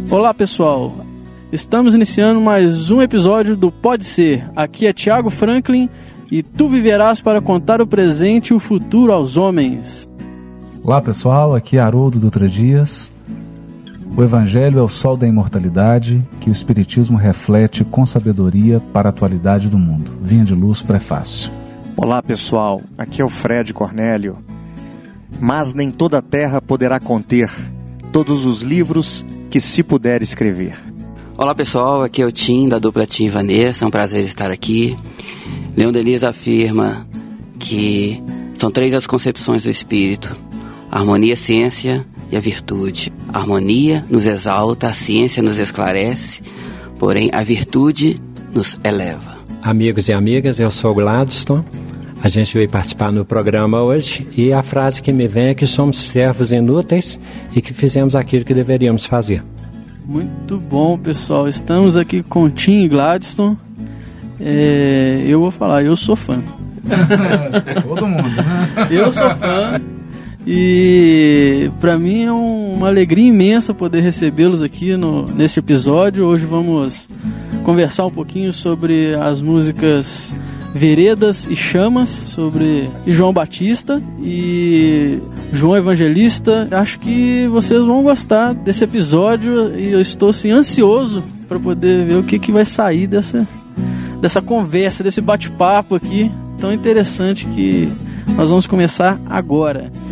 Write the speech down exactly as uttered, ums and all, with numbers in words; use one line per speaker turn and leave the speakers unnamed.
Olá pessoal, estamos iniciando mais um episódio do Pode Ser. Aqui é Thiago Franklin e tu viverás para contar o presente e o futuro aos homens.
Olá pessoal, aqui é Haroldo Dutra Dias. O Evangelho é o sol da imortalidade que o Espiritismo reflete com sabedoria para a atualidade do mundo. Vinha de Luz, prefácio.
Olá pessoal, aqui é o Fred Cornélio. Mas nem toda a terra poderá conter todos os livros que se puder escrever.
Olá pessoal, aqui é o Tim, da dupla Tim e Vanessa, é um prazer estar aqui. Leon Denis afirma que são três as concepções do espírito: a harmonia, a ciência e a virtude. A harmonia nos exalta, a ciência nos esclarece, porém a virtude nos eleva.
Amigos e amigas, eu sou o Gladstone. A gente veio participar no programa hoje e a frase que me vem é que somos servos inúteis e que fizemos aquilo que deveríamos fazer.
Muito bom, pessoal. Estamos aqui com o Tim e Gladstone. É, eu vou falar, eu sou fã.
Todo mundo, né?
Eu sou fã. E para mim é um, uma alegria imensa poder recebê-los aqui no, neste episódio. Hoje vamos conversar um pouquinho sobre as músicas Veredas e Chamas, sobre João Batista e João Evangelista. Acho que vocês vão gostar desse episódio e eu estou assim, ansioso para poder ver o que, que vai sair dessa, dessa conversa, desse bate-papo aqui tão interessante que nós vamos começar agora.